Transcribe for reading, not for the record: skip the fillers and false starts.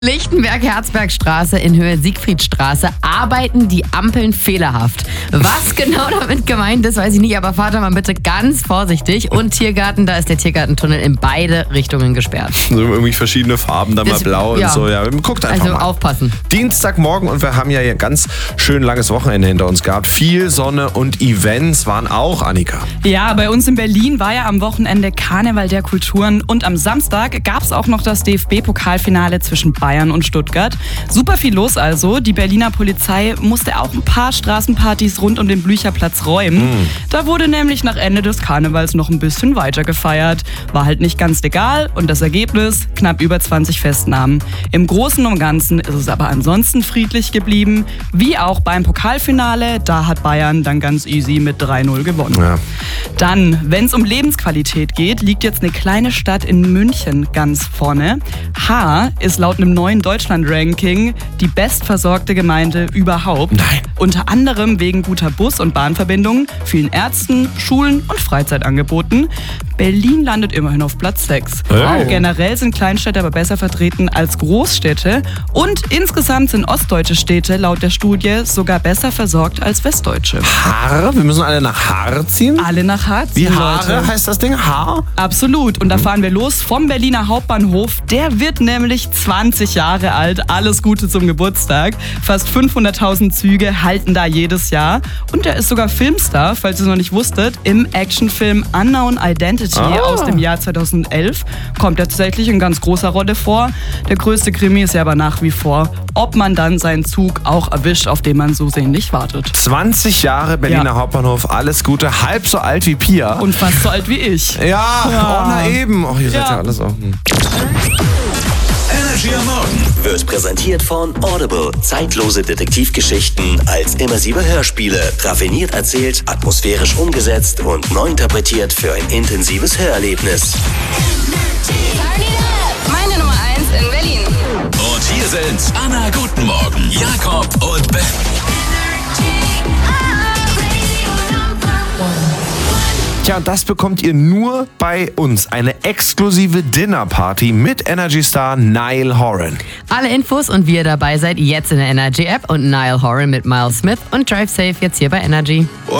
Lichtenberg-Herzbergstraße in Höhe Siegfriedstraße arbeiten die Ampeln fehlerhaft. Was genau damit gemeint ist, weiß ich nicht, aber fahrt mal bitte ganz vorsichtig. Und Tiergarten, da ist der Tiergartentunnel in beide Richtungen gesperrt. So irgendwie verschiedene Farben, dann mal blau und so. Ja, guckt einfach mal. Also aufpassen. Dienstagmorgen und wir haben ja ein ganz schön langes Wochenende hinter uns gehabt. Viel Sonne und Events waren auch, Annika. Ja, bei uns in Berlin war ja am Wochenende Karneval der Kulturen und am Samstag gab es auch noch das DFB-Pokalfinale zwischen Bayern und Stuttgart. Super viel los also. Die Berliner Polizei musste auch ein paar Straßenpartys rund um den Blücherplatz räumen. Da wurde nämlich nach Ende des Karnevals noch ein bisschen weiter gefeiert. War halt nicht ganz legal und das Ergebnis? Knapp über 20 Festnahmen. Im Großen und Ganzen ist es aber ansonsten friedlich geblieben. Wie auch beim Pokalfinale, da hat Bayern dann ganz easy mit 3-0 gewonnen. Ja. Dann, wenn es um Lebensqualität geht, liegt jetzt eine kleine Stadt in München ganz vorne. Haar ist laut einem neuen Deutschland-Ranking die bestversorgte Gemeinde überhaupt. Nein. Unter anderem wegen guter Bus- und Bahnverbindungen, vielen Ärzten, Schulen und Freizeitangeboten. Berlin landet immerhin auf Platz 6. Hey. Generell sind Kleinstädte aber besser vertreten als Großstädte. Und insgesamt sind ostdeutsche Städte laut der Studie sogar besser versorgt als westdeutsche. Haare? Wir müssen alle nach Haar ziehen? Alle nach Haar Wie ziehen, Haare Leute. heißt das Ding? Haar? Absolut. Und da fahren wir los vom Berliner Hauptbahnhof. Der wird nämlich 20 Jahre alt. Alles Gute zum Geburtstag. Fast 500.000 Züge halten da jedes Jahr. Und er ist sogar Filmstar, falls ihr es noch nicht wusstet. Im Actionfilm Unknown Identity aus dem Jahr 2011 kommt er tatsächlich in ganz großer Rolle vor. Der größte Krimi ist ja aber nach wie vor, ob man dann seinen Zug auch erwischt, auf den man so sehnlich wartet. 20 Jahre Berliner Hauptbahnhof, alles Gute. Halb so alt wie Pia. Und fast so alt wie ich. Ja, oh, na eben. Oh, ihr seid ja alles auch. Energy am Morgen wird präsentiert von Audible. Zeitlose Detektivgeschichten als immersive Hörspiele. Raffiniert erzählt, atmosphärisch umgesetzt und neu interpretiert für ein intensives Hörerlebnis. Meine Nummer 1 in Berlin. Und hier sind Anna, guten Morgen, Jakob und Ben. Tja, und das bekommt ihr nur bei uns. Eine exklusive Dinnerparty mit Energy-Star Niall Horan. Alle Infos und wie ihr dabei seid, jetzt in der Energy-App und Niall Horan mit Miles Smith und Drive Safe jetzt hier bei Energy.